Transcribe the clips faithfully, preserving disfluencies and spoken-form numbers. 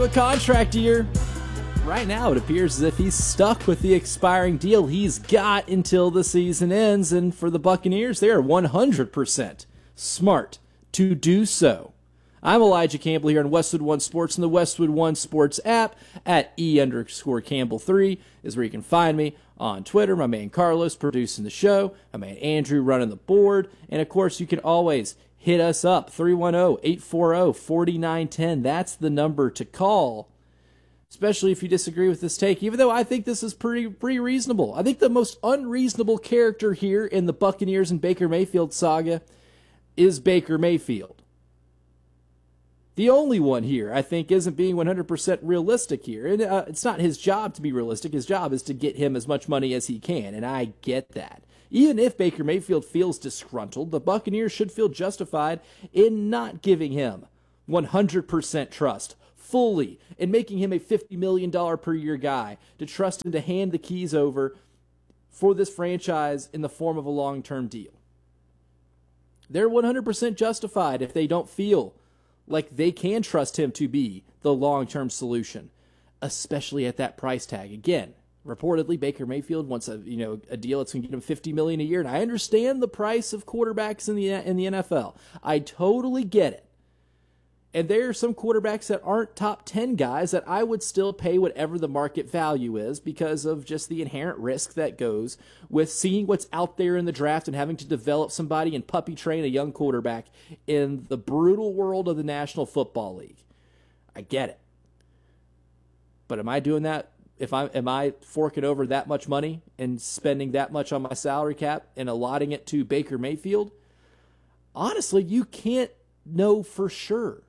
a contract year. Right now, it appears as if he's stuck with the expiring deal he's got until the season ends. And for the Buccaneers, they are one hundred percent smart to do so. I'm Elijah Campbell here on Westwood One Sports and the Westwood One Sports app. At E underscore Campbell three is where you can find me on Twitter. My man Carlos producing the show. My man Andrew running the board. And of course, you can always hit us up. three one zero, eight four zero, four nine one zero. That's the number to call. Especially if you disagree with this take, even though I think this is pretty pretty reasonable. I think the most unreasonable character here in the Buccaneers and Baker Mayfield saga is Baker Mayfield. The only one here, I think, isn't being one hundred percent realistic here. And uh, it's not his job to be realistic. His job is to get him as much money as he can, and I get that. Even if Baker Mayfield feels disgruntled, the Buccaneers should feel justified in not giving him one hundred percent trust fully and making him a fifty million dollars per year guy, to trust him to hand the keys over for this franchise in the form of a long-term deal. They're one hundred percent justified if they don't feel like they can trust him to be the long-term solution, especially at that price tag. Again, reportedly, Baker Mayfield wants a you know a deal that's going to get him fifty million dollars a year, and I understand the price of quarterbacks in the in the N F L. I totally get it. And there are some quarterbacks that aren't top ten guys that I would still pay whatever the market value is because of just the inherent risk that goes with seeing what's out there in the draft and having to develop somebody and puppy train a young quarterback in the brutal world of the National Football League. I get it. But am I doing that? If I am I forking over that much money and spending that much on my salary cap and allotting it to Baker Mayfield? Honestly, you can't know for sure.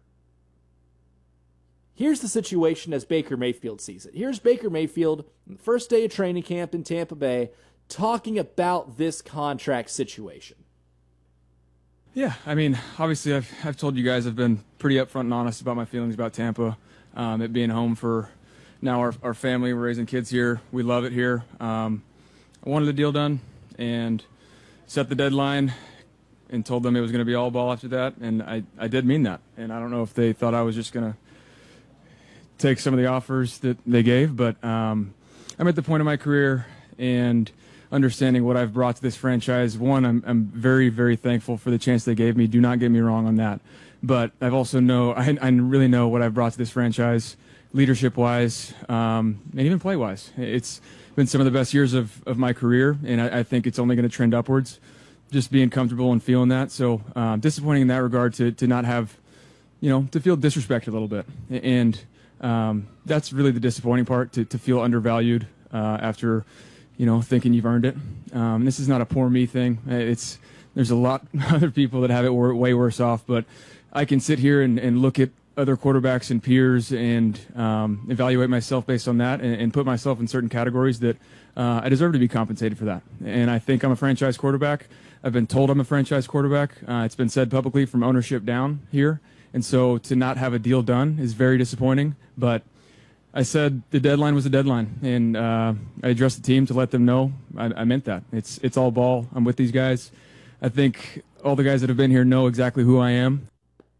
Here's the situation as Baker Mayfield sees it. Here's Baker Mayfield on the first day of training camp in Tampa Bay talking about this contract situation. Yeah, I mean, obviously I've, I've told you guys I've been pretty upfront and honest about my feelings about Tampa, um, it being home for now our, our family. We're raising kids here. We love it here. Um, I wanted the deal done and set the deadline and told them it was going to be all ball after that, and I, I did mean that. And I don't know if they thought I was just going to take some of the offers that they gave, but um, I'm at the point of my career and understanding what I've brought to this franchise. One, I'm, I'm very, very thankful for the chance they gave me. Do not get me wrong on that. But I've also know, I, I really know what I've brought to this franchise, leadership-wise, um, and even play-wise. It's been some of the best years of, of my career, and I, I think it's only going to trend upwards, just being comfortable and feeling that. So um, disappointing in that regard to, to not have, you know, to feel disrespected a little bit. And Um, that's really the disappointing part, to, to feel undervalued uh, after, you know, thinking you've earned it. Um, this is not a poor me thing. It's there's a lot of other people that have it way worse off, but I can sit here and, and look at other quarterbacks and peers and um, evaluate myself based on that and, and put myself in certain categories that uh, I deserve to be compensated for that. And I think I'm a franchise quarterback. I've been told I'm a franchise quarterback. Uh, it's been said publicly from ownership down here. And so to not have a deal done is very disappointing. But I said the deadline was a deadline, and uh, I addressed the team to let them know I, I meant that. It's it's all ball. I'm with these guys. I think all the guys that have been here know exactly who I am.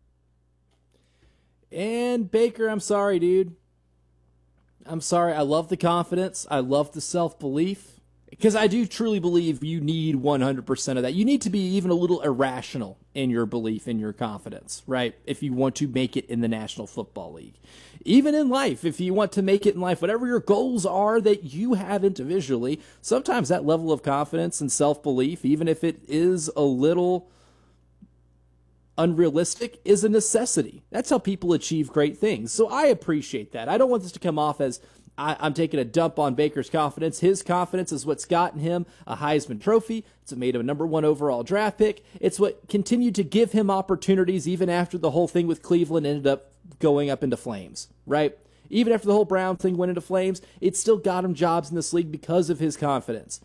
And Baker, I'm sorry, dude. I'm sorry. I love the confidence. I love the self-belief. Because I do truly believe you need one hundred percent of that. You need to be even a little irrational in your belief, in your confidence, right? If you want to make it in the National Football League. Even in life, if you want to make it in life, whatever your goals are that you have individually, sometimes that level of confidence and self-belief, even if it is a little unrealistic, is a necessity. That's how people achieve great things. So I appreciate that. I don't want this to come off as I, I'm taking a dump on Baker's confidence. His confidence is what's gotten him a Heisman Trophy. It's made him a number one overall draft pick. It's what continued to give him opportunities even after the whole thing with Cleveland ended up going up into flames, right? Even after the whole Brown thing went into flames, it still got him jobs in this league because of his confidence.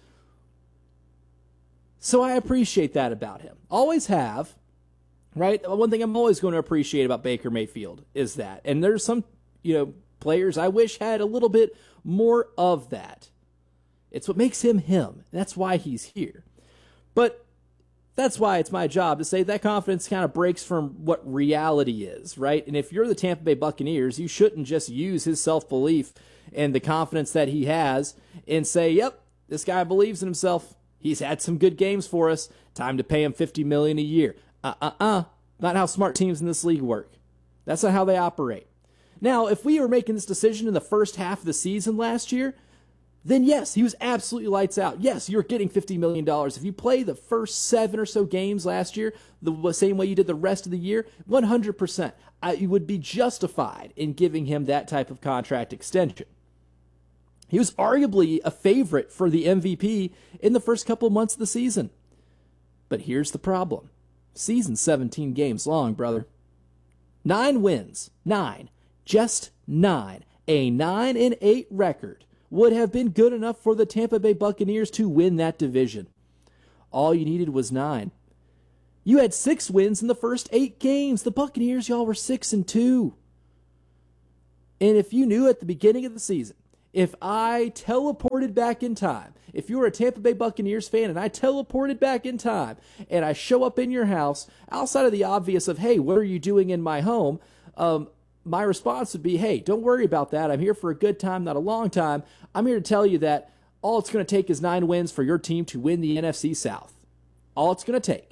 So I appreciate that about him. Always have, right? One thing I'm always going to appreciate about Baker Mayfield is that. And there's some, you know, players I wish had a little bit more of that. It's what makes him him. That's why he's here. But That's why it's my job to say that confidence kind of breaks from what reality is, right? And if you're the Tampa Bay Buccaneers, you shouldn't just use his self-belief and the confidence that he has and say, yep, this guy believes in himself. He's had some good games for us. Time to pay him fifty million dollars a year. Uh-uh-uh. Not how smart teams in this league work. That's not how they operate. Now, if we were making this decision in the first half of the season last year, then yes, he was absolutely lights out. Yes, you're getting fifty million dollars. If you play the first seven or so games last year the same way you did the rest of the year, one hundred percent, I, you would be justified in giving him that type of contract extension. He was arguably a favorite for the M V P in the first couple of months of the season. But here's the problem. Season's seventeen games long, brother. Nine wins. Nine. Just nine. A nine and eight record would have been good enough for the Tampa Bay Buccaneers to win that division. All you needed was nine. You had six wins in the first eight games. The Buccaneers, y'all were six and two. And if you knew at the beginning of the season, if I teleported back in time, if you were a Tampa Bay Buccaneers fan and I teleported back in time and I show up in your house, outside of the obvious of, hey, what are you doing in my home? Um, my response would be, hey, don't worry about that. I'm here for a good time, not a long time. I'm here to tell you that all it's going to take is nine wins for your team to win the N F C South. All it's going to take.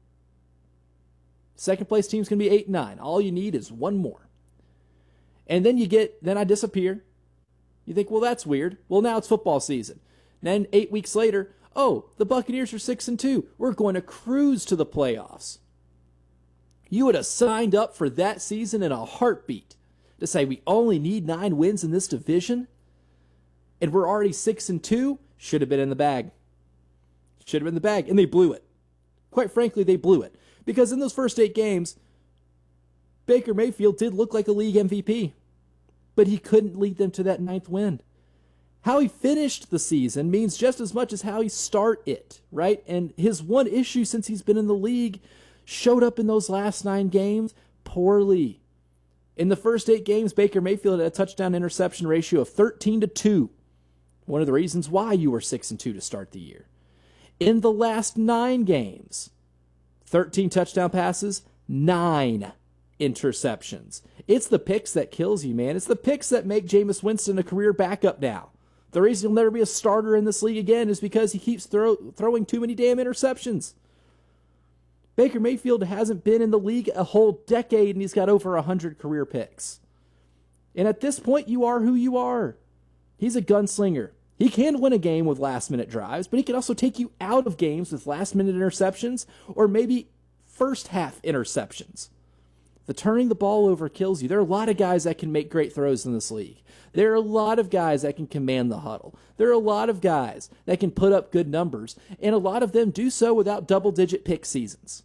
Second place team's going to be eight and nine. All you need is one more. And then you get, then I disappear. You think, well, that's weird. Well, now it's football season. Then eight weeks later, oh, the Buccaneers are six and two. We're going to cruise to the playoffs. You would have signed up for that season in a heartbeat to say we only need nine wins in this division, and we're already six and two. Should have been in the bag. Should have been in the bag, and they blew it. Quite frankly, they blew it because in those first eight games, Baker Mayfield did look like a league M V P, but he couldn't lead them to that ninth win. How he finished the season means just as much as how he start it, right? And his one issue since he's been in the league showed up in those last nine games poorly. In the first eight games, Baker Mayfield had a touchdown interception ratio of thirteen to two. One of the reasons why you were six and two to start the year. In the last nine games, thirteen touchdown passes, nine interceptions. It's the picks that kills you, man. It's the picks that make Jameis Winston a career backup now. The reason he'll never be a starter in this league again is because he keeps throw, throwing too many damn interceptions. Baker Mayfield hasn't been in the league a whole decade, and he's got over one hundred career picks. And at this point, you are who you are. He's a gunslinger. He can win a game with last-minute drives, but he can also take you out of games with last-minute interceptions or maybe first-half interceptions. The turning the ball over kills you. There are a lot of guys that can make great throws in this league. There are a lot of guys that can command the huddle. There are a lot of guys that can put up good numbers, and a lot of them do so without double-digit pick seasons.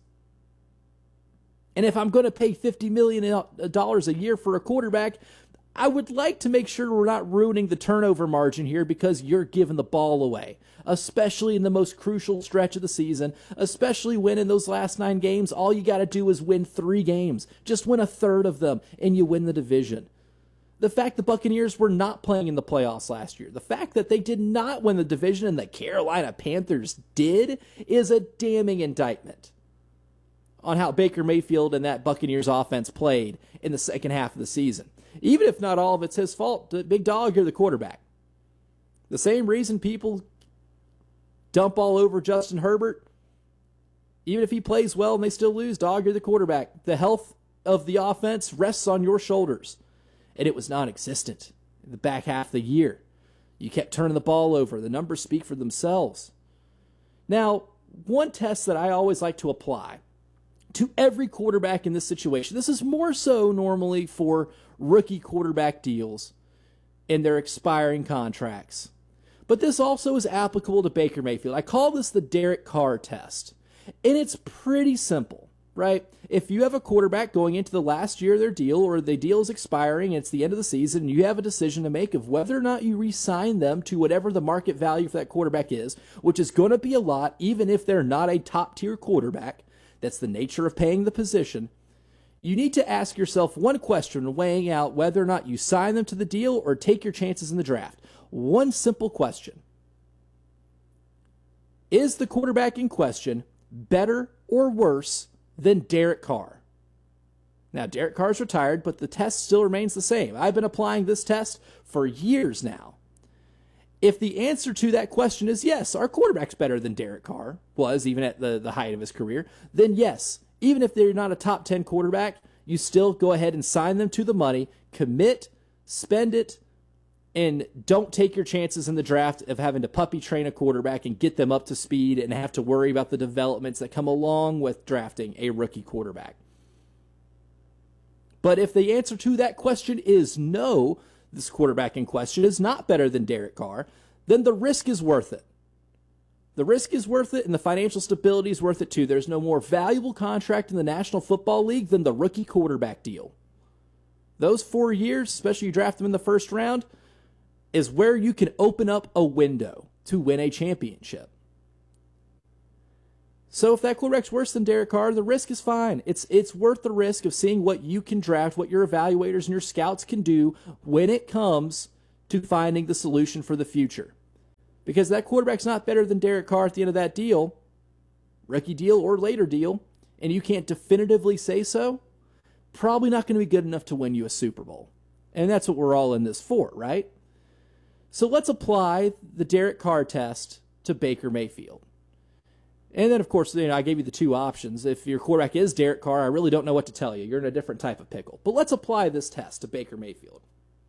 And if I'm going to pay fifty million dollars a year for a quarterback, I would like to make sure we're not ruining the turnover margin here because you're giving the ball away, especially in the most crucial stretch of the season, especially when in those last nine games, all you got to do is win three games. Just win a third of them, and you win the division. The fact the Buccaneers were not playing in the playoffs last year, the fact that they did not win the division and the Carolina Panthers did, is a damning indictment on how Baker Mayfield and that Buccaneers offense played in the second half of the season. Even if not all of it's his fault, big dog, you're the quarterback. The same reason people dump all over Justin Herbert, even if he plays well and they still lose, dog, you're the quarterback. The health of the offense rests on your shoulders. And it was non-existent in the back half of the year. You kept turning the ball over. The numbers speak for themselves. Now, one test that I always like to apply to every quarterback in this situation, this is more so normally for rookie quarterback deals and their expiring contracts. But this also is applicable to Baker Mayfield. I call this the Derek Carr test. And it's pretty simple, right? If you have a quarterback going into the last year of their deal, or the deal is expiring and it's the end of the season, and you have a decision to make of whether or not you re-sign them to whatever the market value for that quarterback is, which is going to be a lot, even if they're not a top-tier quarterback. That's the nature of paying the position. You need to ask yourself one question, weighing out whether or not you sign them to the deal or take your chances in the draft. One simple question. Is the quarterback in question better or worse than Derek Carr? Now, Derek Carr's retired, but the test still remains the same. I've been applying this test for years now. If the answer to that question is yes, our quarterback's better than Derek Carr was, even at the, the height of his career, then yes, even if they're not a top ten quarterback, you still go ahead and sign them to the money, commit, spend it, and don't take your chances in the draft of having to puppy train a quarterback and get them up to speed and have to worry about the developments that come along with drafting a rookie quarterback. But if the answer to that question is no, this quarterback in question is not better than Derek Carr, then the risk is worth it. The risk is worth it, and the financial stability is worth it too. There's no more valuable contract in the National Football League than the rookie quarterback deal. Those four years, especially you draft them in the first round, is where you can open up a window to win a championship. So if that quarterback's worse than Derek Carr, the risk is fine. It's it's worth the risk of seeing what you can draft, what your evaluators and your scouts can do when it comes to finding the solution for the future. Because that quarterback's not better than Derek Carr at the end of that deal, rookie deal or later deal, and you can't definitively say so, probably not going to be good enough to win you a Super Bowl. And that's what we're all in this for, right? So let's apply the Derek Carr test to Baker Mayfield. And then, of course, you know, I gave you the two options. If your quarterback is Derek Carr, I really don't know what to tell you. You're in a different type of pickle. But let's apply this test to Baker Mayfield.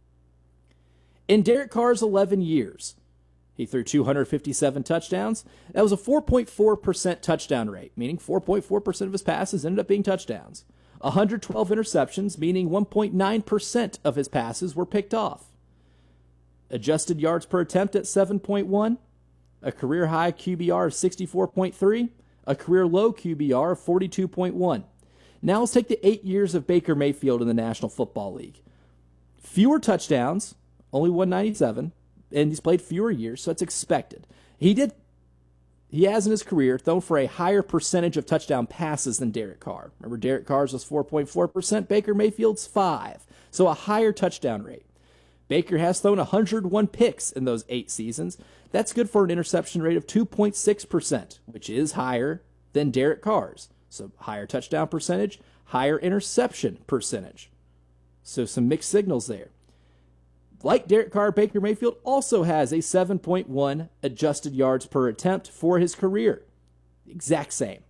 In Derek Carr's eleven years, he threw two hundred fifty-seven touchdowns. That was a four point four percent touchdown rate, meaning four point four percent of his passes ended up being touchdowns. one hundred twelve interceptions, meaning one point nine percent of his passes were picked off. Adjusted yards per attempt at seven point one. A career-high Q B R of sixty-four point three, a career-low Q B R of forty-two point one. Now let's take the eight years of Baker Mayfield in the National Football League. Fewer touchdowns, only one ninety-seven, and he's played fewer years, so it's expected. He did, he has in his career thrown for a higher percentage of touchdown passes than Derek Carr. Remember, Derek Carr's was four point four percent, Baker Mayfield's five, so a higher touchdown rate. Baker has thrown one hundred one picks in those eight seasons. That's good for an interception rate of two point six percent, which is higher than Derek Carr's. So higher touchdown percentage, higher interception percentage. So some mixed signals there. Like Derek Carr, Baker Mayfield also has a seven point one adjusted yards per attempt for his career. Exact same.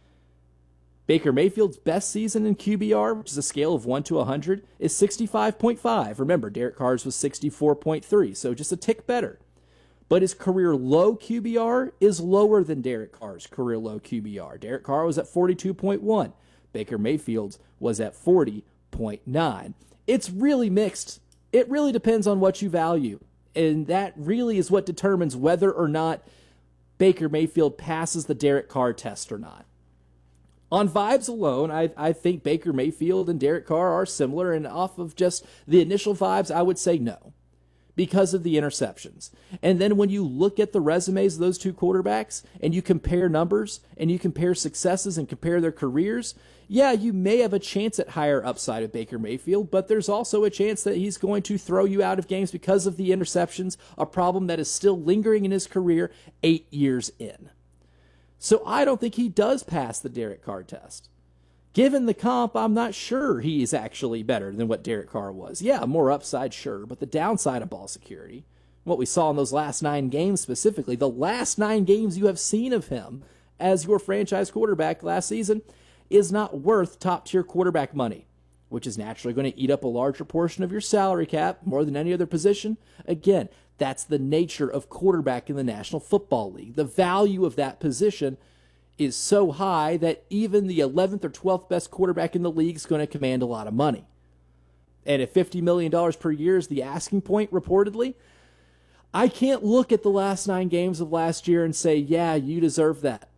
Baker Mayfield's best season in Q B R, which is a scale of one to one hundred, is sixty-five point five. Remember, Derek Carr's was sixty-four point three, so just a tick better. But his career low Q B R is lower than Derek Carr's career low Q B R. Derek Carr was at forty-two point one. Baker Mayfield's was at forty point nine. It's really mixed. It really depends on what you value. And that really is what determines whether or not Baker Mayfield passes the Derek Carr test or not. On vibes alone, I, I think Baker Mayfield and Derek Carr are similar, and off of just the initial vibes, I would say no, because of the interceptions. And then when you look at the resumes of those two quarterbacks, and you compare numbers, and you compare successes and compare their careers, yeah, you may have a chance at higher upside of Baker Mayfield, but there's also a chance that he's going to throw you out of games because of the interceptions, a problem that is still lingering in his career eight years in. So I don't think he does pass the Derek Carr test. Given the comp, I'm not sure he's actually better than what Derek Carr was. Yeah, more upside, sure, but the downside of ball security, what we saw in those last nine games specifically, the last nine games you have seen of him as your franchise quarterback last season, is not worth top-tier quarterback money, which is naturally going to eat up a larger portion of your salary cap, more than any other position. Again, that's the nature of quarterback in the National Football League. The value of that position is so high that even the eleventh or twelfth best quarterback in the league is going to command a lot of money. And if fifty million dollars per year is the asking point, reportedly, I can't look at the last nine games of last year and say, yeah, you deserve that.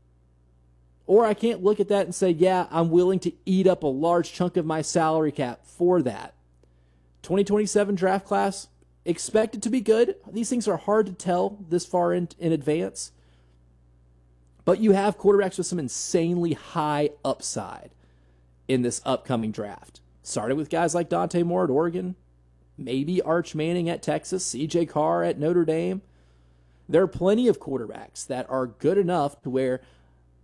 Or I can't look at that and say, yeah, I'm willing to eat up a large chunk of my salary cap for that. twenty twenty-seven draft class, expected to be good. These things are hard to tell this far in, in advance. But you have quarterbacks with some insanely high upside in this upcoming draft. Starting with guys like Dante Moore at Oregon, maybe Arch Manning at Texas, C J Carr at Notre Dame. There are plenty of quarterbacks that are good enough to where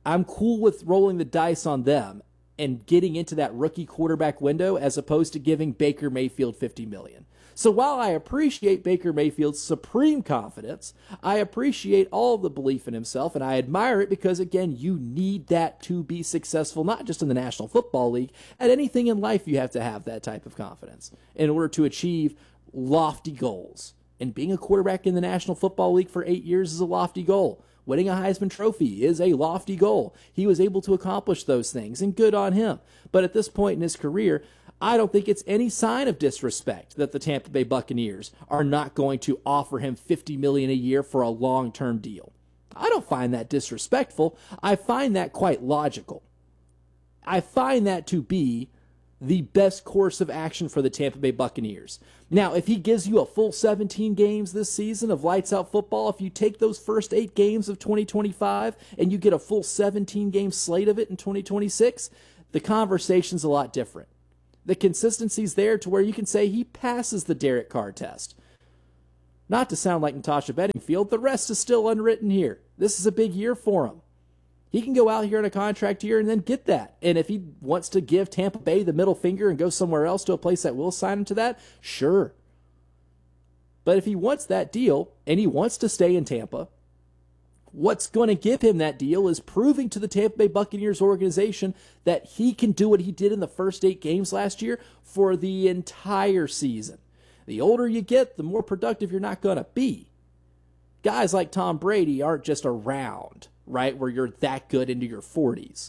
I'm cool with rolling the dice on them and getting into that rookie quarterback window as opposed to giving Baker Mayfield fifty million dollars. So while I appreciate Baker Mayfield's supreme confidence, I appreciate all of the belief in himself, and I admire it because, again, you need that to be successful, not just in the National Football League. At anything in life, you have to have that type of confidence in order to achieve lofty goals. And being a quarterback in the National Football League for eight years is a lofty goal. Winning a Heisman Trophy is a lofty goal. He was able to accomplish those things, and good on him. But at this point in his career, I don't think it's any sign of disrespect that the Tampa Bay Buccaneers are not going to offer him fifty million dollars a year for a long-term deal. I don't find that disrespectful. I find that quite logical. I find that to be the best course of action for the Tampa Bay Buccaneers. Now, if he gives you a full seventeen games this season of lights-out football, if you take those first eight games of twenty twenty-five and you get a full seventeen-game slate of it in twenty twenty-six, the conversation's a lot different. The consistency's there to where you can say he passes the Derek Carr test. Not to sound like Natasha Bedingfield, the rest is still unwritten here. This is a big year for him. He can go out here in a contract year and then get that. And if he wants to give Tampa Bay the middle finger and go somewhere else to a place that will sign him to that, sure. But if he wants that deal and he wants to stay in Tampa, what's going to give him that deal is proving to the Tampa Bay Buccaneers organization that he can do what he did in the first eight games last year for the entire season. The older you get, the more productive you're not going to be. Guys like Tom Brady aren't just around, right, where you're that good into your forties.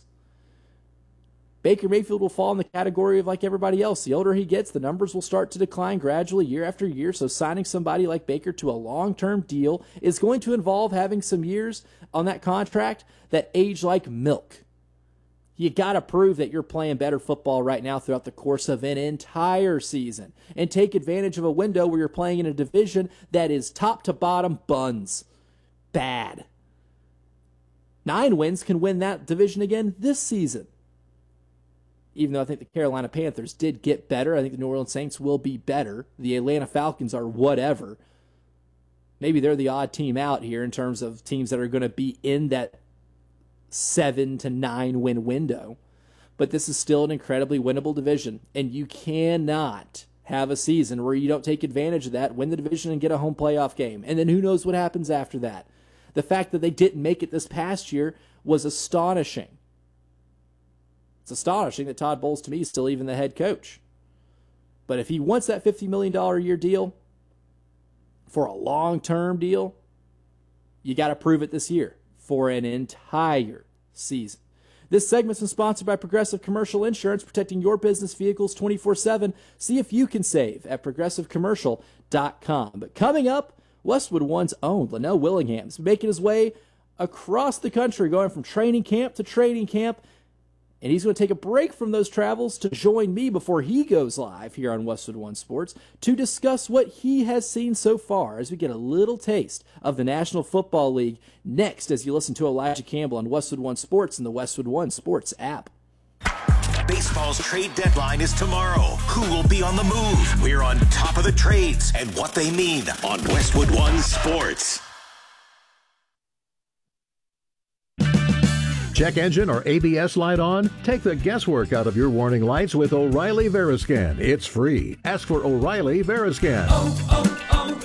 Baker Mayfield will fall in the category of like everybody else. The older he gets, the numbers will start to decline gradually year after year. So signing somebody like Baker to a long-term deal is going to involve having some years on that contract that age like milk. You got to prove that you're playing better football right now throughout the course of an entire season and take advantage of a window where you're playing in a division that is top to bottom buns. Bad. Nine wins can win that division again this season. Even though I think the Carolina Panthers did get better, I think the New Orleans Saints will be better. The Atlanta Falcons are whatever. Maybe they're the odd team out here in terms of teams that are going to be in that seven to nine win window. But this is still an incredibly winnable division, and you cannot have a season where you don't take advantage of that, win the division, and get a home playoff game. And then who knows what happens after that. The fact that they didn't make it this past year was astonishing. It's astonishing that Todd Bowles, to me, is still even the head coach. But if he wants that fifty million dollars a year deal for a long-term deal, you got to prove it this year for an entire season. This segment's been sponsored by Progressive Commercial Insurance, protecting your business vehicles twenty-four seven. See if you can save at progressive commercial dot com. But coming up, Westwood One's own Linnell Willingham's making his way across the country, going from training camp to training camp. And he's going to take a break from those travels to join me before he goes live here on Westwood One Sports to discuss what he has seen so far as we get a little taste of the National Football League next as you listen to Elijah Campbell on Westwood One Sports and the Westwood One Sports app. Baseball's trade deadline is tomorrow. Who will be on the move? We're on top of the trades and what they mean on Westwood One Sports. Check engine or A B S light on? Take the guesswork out of your warning lights with O'Reilly Veriscan. It's free. Ask for O'Reilly Veriscan. Oh,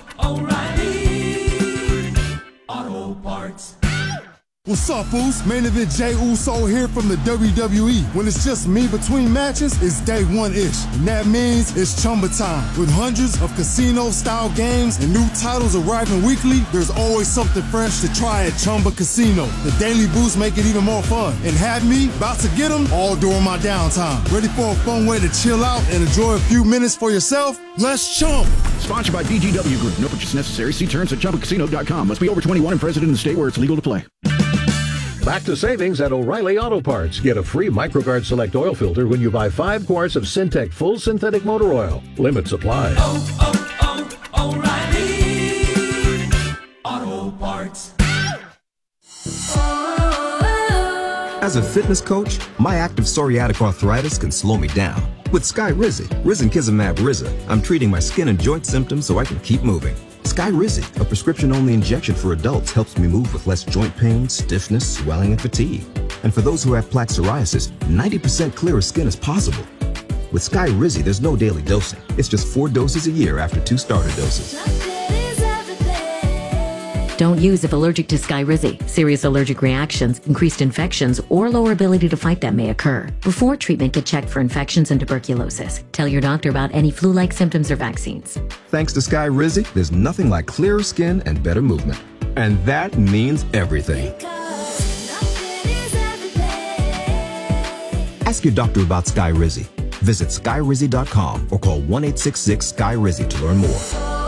oh, oh, O'Reilly Auto Parts. What's up, Foos? Main event Jey Uso here from the W W E. When it's just me between matches, it's day one-ish. And that means it's Chumba time. With hundreds of casino-style games and new titles arriving weekly, there's always something fresh to try at Chumba Casino. The daily boosts make it even more fun. And have me about to get them all during my downtime. Ready for a fun way to chill out and enjoy a few minutes for yourself? Let's chump! Sponsored by B G W Group. No purchase necessary. See terms at chumba casino dot com. Must be over twenty-one and present in the state where it's legal to play. Back to savings at O'Reilly Auto Parts. Get a free MicroGuard Select oil filter when you buy five quarts of Syntec Full Synthetic Motor Oil. Limit supply. Oh, oh, oh, O'Reilly Auto Parts. As a fitness coach, my active psoriatic arthritis can slow me down. With Skyrizi, Risankizumab Riza, I'm treating my skin and joint symptoms so I can keep moving. Skyrizi, a prescription-only injection for adults, helps me move with less joint pain, stiffness, swelling, and fatigue. And for those who have plaque psoriasis, ninety percent clearer skin is possible. With Skyrizi, there's no daily dosing. It's just four doses a year after two starter doses. Don't use if allergic to Skyrizi. Serious allergic reactions, increased infections, or lower ability to fight them may occur. Before treatment, get checked for infections and tuberculosis. Tell your doctor about any flu-like symptoms or vaccines. Thanks to Skyrizi, there's nothing like clearer skin and better movement. And that means everything. Ask your doctor about Skyrizi. Visit Skyrizi dot com or call one eight six six Sky Rizzy to learn more.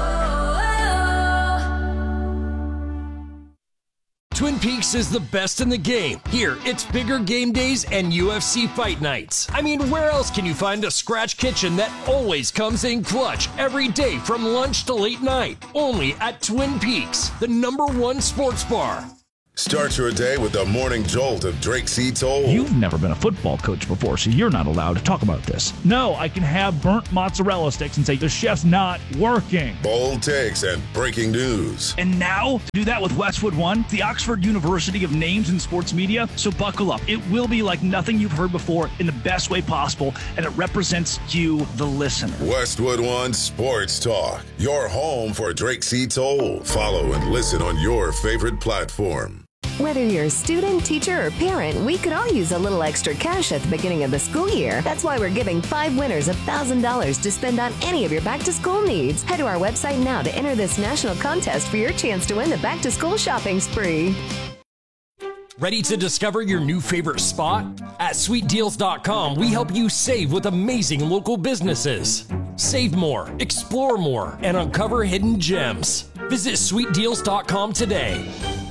Twin Peaks is the best in the game. Here, it's bigger game days and U F C fight nights. I mean, where else can you find a scratch kitchen that always comes in clutch every day from lunch to late night? Only at Twin Peaks, the number one sports bar. Start your day with the morning jolt of Drake C. Toll. You've never been a football coach before, so you're not allowed to talk about this. No, I can have burnt mozzarella sticks and say the chef's not working. Bold takes and breaking news. And now, to do that with Westwood One, the Oxford University of Names in Sports Media. So buckle up. It will be like nothing you've heard before in the best way possible, and it represents you, the listener. Westwood One Sports Talk, your home for Drake C. Toll. Follow and listen on your favorite platform. Whether you're a student, teacher, or parent, we could all use a little extra cash at the beginning of the school year. That's why we're giving five winners one thousand dollars to spend on any of your back-to-school needs. Head to our website now to enter this national contest for your chance to win the back-to-school shopping spree. Ready to discover your new favorite spot? At sweet deals dot com, we help you save with amazing local businesses. Save more, explore more, and uncover hidden gems. Visit sweet deals dot com today.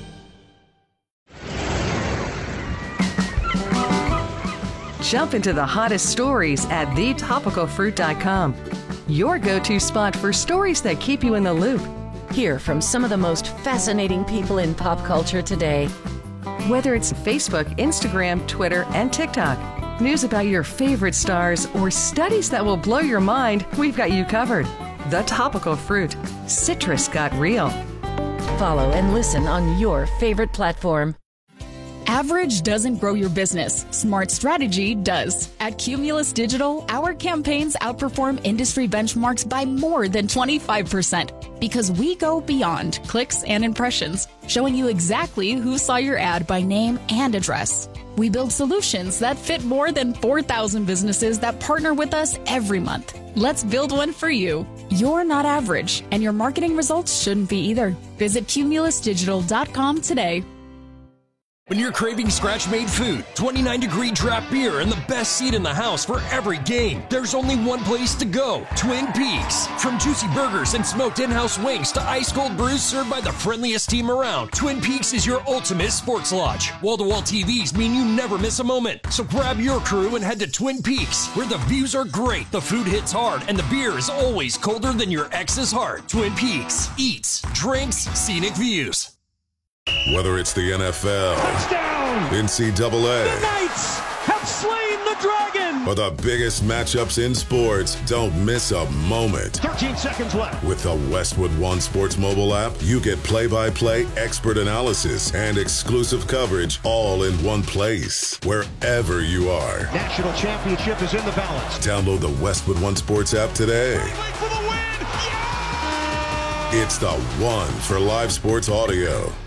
Jump into the hottest stories at the topical fruit dot com. Your go-to spot for stories that keep you in the loop. Hear from some of the most fascinating people in pop culture today. Whether it's Facebook, Instagram, Twitter, and TikTok, news about your favorite stars, or studies that will blow your mind, we've got you covered. The Topical Fruit. Citrus got real. Follow and listen on your favorite platform. Average doesn't grow your business. Smart strategy does. At Cumulus Digital, our campaigns outperform industry benchmarks by more than twenty-five percent because we go beyond clicks and impressions, showing you exactly who saw your ad by name and address. We build solutions that fit more than four thousand businesses that partner with us every month. Let's build one for you. You're not average, and your marketing results shouldn't be either. Visit Cumulus Digital dot com today. When you're craving scratch-made food, twenty-nine degree draft beer, and the best seat in the house for every game, there's only one place to go, Twin Peaks. From juicy burgers and smoked in-house wings to ice-cold brews served by the friendliest team around, Twin Peaks is your ultimate sports lodge. Wall-to-wall T Vs mean you never miss a moment. So grab your crew and head to Twin Peaks, where the views are great, the food hits hard, and the beer is always colder than your ex's heart. Twin Peaks. Eats, drinks, scenic views. Whether it's the N F L, touchdown, N C double A, the Knights have slain the dragon, or the biggest matchups in sports, don't miss a moment. thirteen seconds left. With the Westwood One Sports mobile app, you get play-by-play, expert analysis, and exclusive coverage all in one place, wherever you are. National championship is in the balance. Download the Westwood One Sports app today. For the win. Yeah! It's the one for live sports audio.